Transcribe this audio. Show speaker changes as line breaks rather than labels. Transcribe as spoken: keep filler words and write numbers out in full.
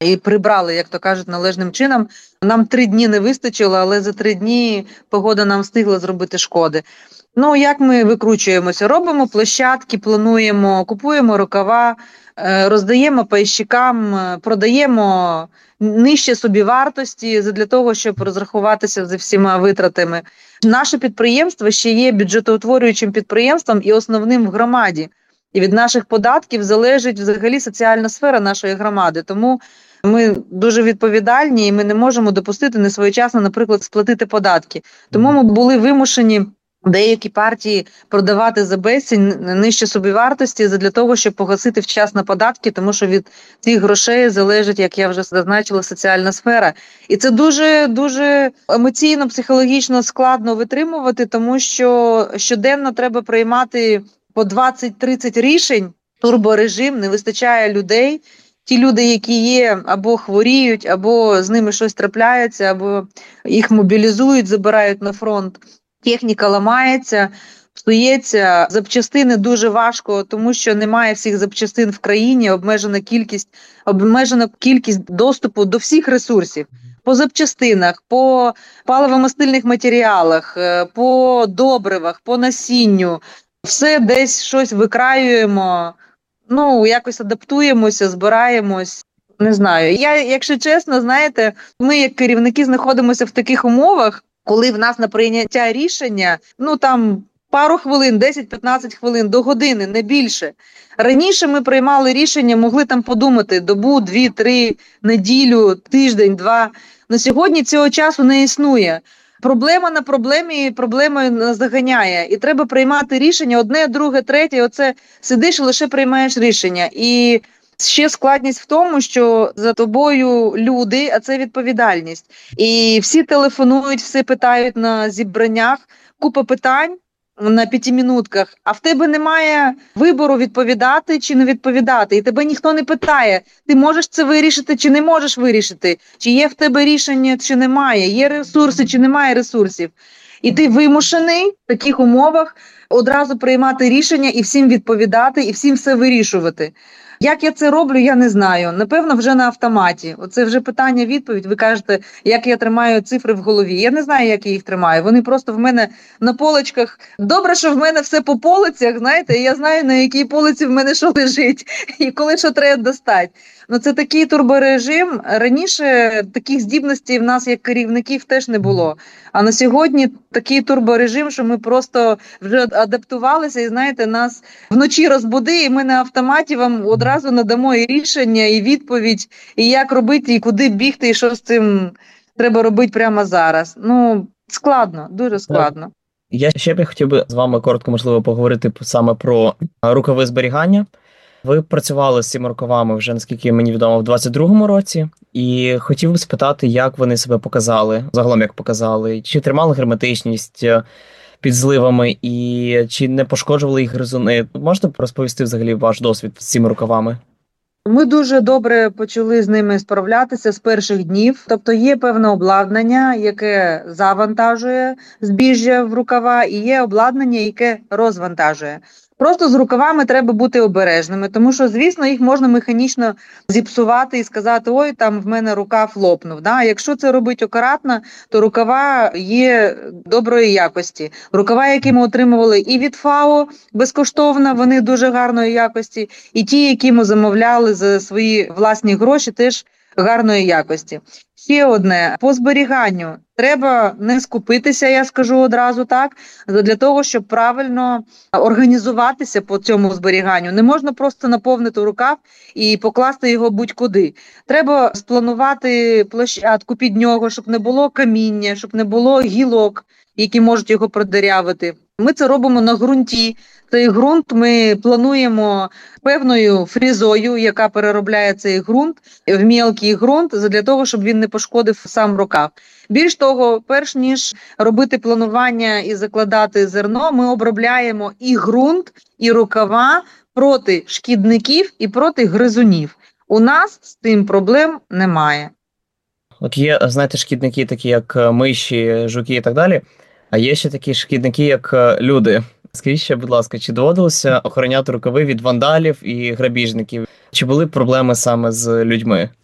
і прибрали, як то кажуть, належним чином. Нам три дні не вистачило, але за три дні погода нам встигла зробити шкоди. Ну, як ми викручуємося? Робимо площадки, плануємо, купуємо рукава, роздаємо пайщикам, продаємо нижче собівартості для того, щоб розрахуватися зі всіма витратами. Наше підприємство ще є бюджетоутворюючим підприємством і основним в громаді. І від наших податків залежить взагалі соціальна сфера нашої громади. Тому ми дуже відповідальні і ми не можемо допустити несвоєчасно, наприклад, сплатити податки. Тому ми були вимушені деякі партії продавати за безцінь нижче собівартості для того, щоб погасити вчасно податки, тому що від цих грошей залежить, як я вже зазначила, соціальна сфера. І це дуже, дуже емоційно, психологічно складно витримувати, тому що щоденно треба приймати по двадцять-тридцять рішень, турборежим, не вистачає людей. Ті люди, які є, або хворіють, або з ними щось трапляється, або їх мобілізують, забирають на фронт. Техніка ламається, псується, запчастини дуже важко, тому що немає всіх запчастин в країні, обмежена кількість, обмежена кількість доступу до всіх ресурсів. По запчастинах, по паливомастильних матеріалах, по добривах, по насінню. Все десь щось викраюємо, ну, якось адаптуємося, збираємось. Не знаю. Я, якщо чесно, знаєте, ми як керівники знаходимося в таких умовах, коли в нас на прийняття рішення, ну там пару хвилин, десять-п'ятнадцять хвилин, до години, не більше. Раніше ми приймали рішення, могли там подумати добу, дві, три, неділю, тиждень, два. На сьогодні цього часу не існує. Проблема на проблемі, проблема заганяє. І треба приймати рішення одне, друге, третє. Оце сидиш і лише приймаєш рішення. І ще складність в тому, що за тобою люди, а це відповідальність. І всі телефонують, всі питають на зібраннях, купа питань на п'ятимінутках, а в тебе немає вибору відповідати чи не відповідати. І тебе ніхто не питає, ти можеш це вирішити чи не можеш вирішити, чи є в тебе рішення, чи немає, є ресурси, чи немає ресурсів. І ти вимушений в таких умовах одразу приймати рішення і всім відповідати, і всім все вирішувати. Як я це роблю, я не знаю. Напевно, вже на автоматі. Оце вже питання-відповідь. Ви кажете, як я тримаю цифри в голові. Я не знаю, як я їх тримаю. Вони просто в мене на поличках. Добре, що в мене все по полицях, знаєте, я знаю, на якій полиці в мене що лежить і коли що треба достати. Ну, це такий турборежим. Раніше таких здібностей в нас, як керівників, теж не було. А на сьогодні такий турборежим, що ми просто вже адаптувалися і, знаєте, нас вночі розбуди, і ми на автоматі вам одразу надамо і рішення, і відповідь, і як робити, і куди бігти, і що з цим треба робити прямо зараз. Ну, складно, дуже складно.
Я ще б хотів би з вами коротко, можливо, поговорити саме про рукави зберігання. Ви працювали з цими рукавами вже, наскільки мені відомо, в двадцять другому році. І хотів би спитати, як вони себе показали, загалом як показали, чи тримали герметичність під зливами, і чи не пошкоджували їх гризуни. Можете розповісти взагалі ваш досвід з цими рукавами?
Ми дуже добре почали з ними справлятися з перших днів. Тобто є певне обладнання, яке завантажує збіжжя в рукава, і є обладнання, яке розвантажує. Просто з рукавами треба бути обережними, тому що, звісно, їх можна механічно зіпсувати і сказати, ой, там в мене рукав лопнув. Да? Якщо це робити акуратно, то рукава є доброї якості. Рукава, які ми отримували і від ФАО безкоштовно, вони дуже гарної якості, і ті, які ми замовляли за свої власні гроші, теж гарної якості. Ще одне, по зберіганню. Треба не скупитися, я скажу одразу так, для того, щоб правильно організуватися по цьому зберіганню. Не можна просто наповнити рукав і покласти його будь-куди. Треба спланувати площадку під нього, щоб не було каміння, щоб не було гілок, які можуть його продирявити. Ми це робимо на ґрунті. Цей ґрунт ми плануємо певною фрезою, яка переробляє цей ґрунт в мілкий ґрунт, для того, щоб він не пошкодив сам рукав. Більш того, перш ніж робити планування і закладати зерно, ми обробляємо і ґрунт, і рукава проти шкідників і проти гризунів. У нас з цим проблем немає.
От є, знаєте, шкідники такі, як миші, жуки і так далі, а є ще такі шкідники, як люди. Скажіть ще, будь ласка, чи доводилося охороняти рукави від вандалів і грабіжників? Чи були проблеми саме з людьми?